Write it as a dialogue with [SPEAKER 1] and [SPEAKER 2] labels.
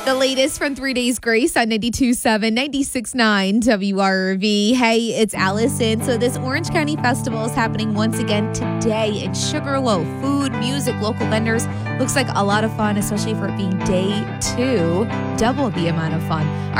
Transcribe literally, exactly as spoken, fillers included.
[SPEAKER 1] The latest from Three Days Grace on ninety-two point seven, ninety-six point nine W R V. Hey, it's Allison. So this Orange County Festival is happening once again today in Sugarloaf. Food, music, local vendors. Looks like a lot of fun, especially for it being day two. Double the amount of fun.